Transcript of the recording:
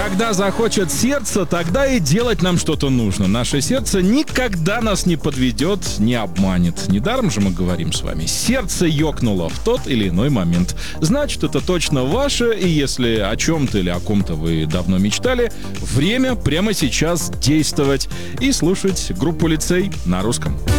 Когда захочет сердце, тогда и делать нам что-то нужно. Наше сердце никогда нас не подведет, не обманет. Недаром же мы говорим с вами. Сердце ёкнуло в тот или иной момент. Значит, это точно ваше, и если о чем-то или о ком-то вы давно мечтали, время прямо сейчас действовать и слушать группу «Лицей» на русском.